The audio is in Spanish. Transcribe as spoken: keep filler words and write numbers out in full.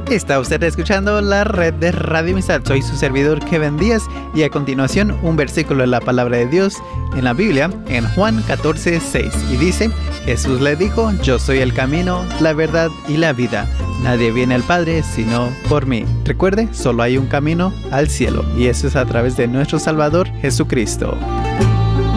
Está usted escuchando la red de Radio Amistad. Soy su servidor Kevin Díaz y a continuación un versículo de la palabra de Dios en la Biblia en Juan catorce, seis y dice: Jesús le dijo, yo soy el camino, la verdad y la vida. Nadie viene al Padre sino por mí. Recuerde, solo hay un camino al cielo y eso es a través de nuestro Salvador Jesucristo.